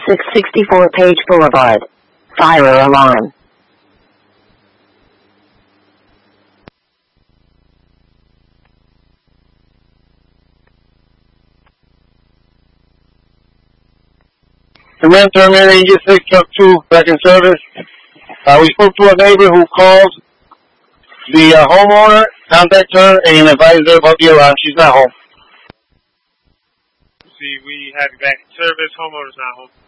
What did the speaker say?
664 Page Boulevard. Fire alarm. Command terminating Unit 6, Truck 2, back in service. We spoke to a neighbor who called the homeowner, contacted her, and advised her about the alarm. She's not home. See, we had back in service, homeowner's not home.